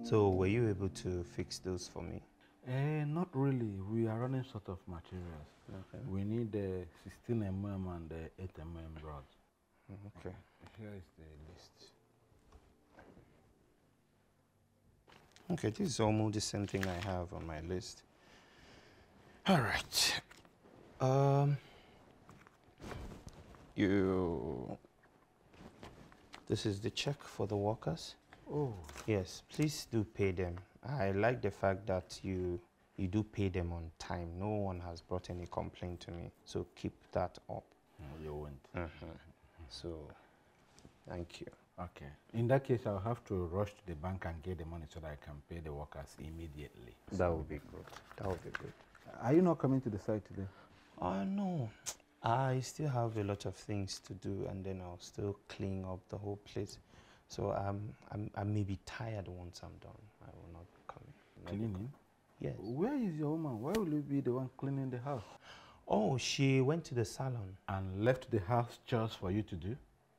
So were you able to fix those for me? Not really. We are running short of materials. Okay. We need the 16 mm and the 8 mm rods. Okay. Here is the list. Okay, this is almost the same thing I have on my list. All right. This is the check for the workers. Oh. Yes, please do pay them. I like the fact that you do pay them on time. No one has brought any complaint to me, so keep that up. No, you won't. So, thank you. Okay. In that case, I'll have to rush to the bank and get the money so that I can pay the workers immediately. That would be good. That would be good. Are you not coming to the site today? No. I still have a lot of things to do, and then I'll still clean up the whole place. So I may be tired once I'm done. I will not come in. Cleaning? Yes. Where is your woman? Why will you be the one cleaning the house? Oh, she went to the salon. And left the house chores for you to do?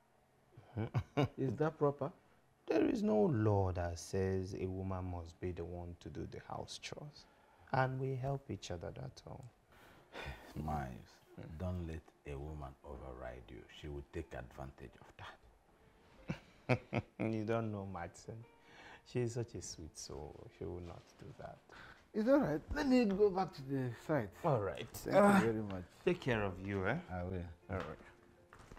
Is that proper? There is no law that says a woman must be the one to do the house chores. And we help each other, that's all. Miles, don't let a woman override you. She will take advantage of that. You don't know Madsen. She is such a sweet soul. She will not do that. It's all right. Let me go back to the site. All right. Thank you very much. Take care of you, eh? I will. All right.